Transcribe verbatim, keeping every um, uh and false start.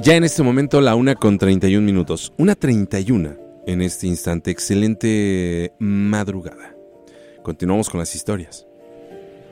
Ya en este momento la una con treinta y un minutos. Una treinta y una en este instante. Excelente madrugada. Continuamos con las historias.